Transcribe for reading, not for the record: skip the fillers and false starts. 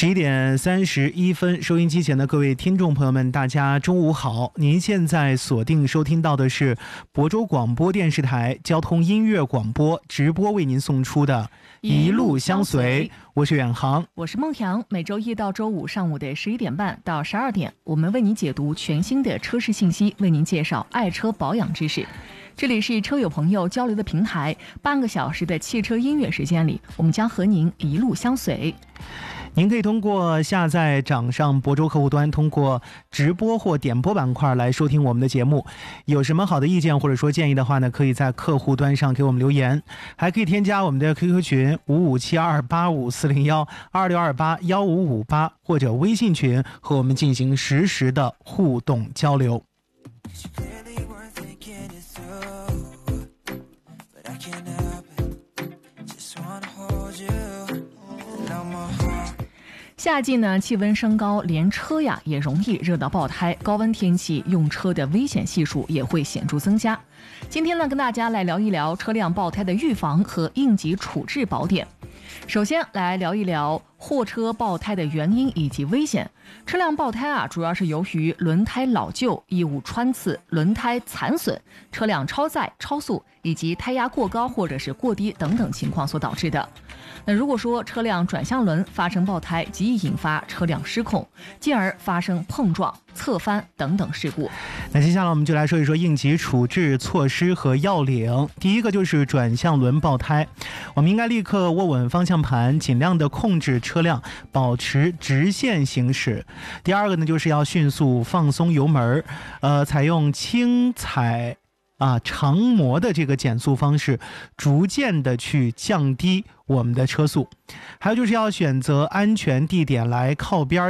11:31，收音机前的各位听众朋友们，大家中午好！您现在锁定收听到的是亳州广播电视台交通音乐广播直播为您送出的一路相随，我是远航， 我是孟阳。每周一到周五上午的11点半到12点，我们为您解读全新的车市信息，为您介绍爱车保养知识。这里是车友朋友交流的平台，半个小时的汽车音乐时间里，我们将和您一路相随。 您可以通过下载掌上亳州客户端，通过直播或点播板块来收听我们的节目。有什么好的意见或者说建议的话呢，可以在客户端上给我们留言，还可以添加我们的 QQ 群557285401262815558，或者微信群和我们进行实时的互动交流。 夏季呢，气温升高，连车呀也容易热到爆胎，高温天气用车的危险系数也会显著增加。今天呢，跟大家来聊一聊车辆爆胎的预防和应急处置宝典。首先来聊一聊货车爆胎的原因以及危险。车辆爆胎啊，主要是由于轮胎老旧、异物穿刺、轮胎残损、车辆超载、超速以及胎压过高或者是过低等等情况所导致的。那如果说车辆转向轮发生爆胎，极易引发车辆失控，进而发生碰撞、侧翻等等事故。 那接下来我们就来说一说应急处置措施和要领。第一个就是转向轮爆胎，我们应该立刻握稳方向盘，尽量的控制车辆保持直线行驶。第二个呢，就是要迅速放松油门，采用轻踩长磨的这个减速方式，逐渐的去降低我们的车速。还有就是要选择安全地点来靠边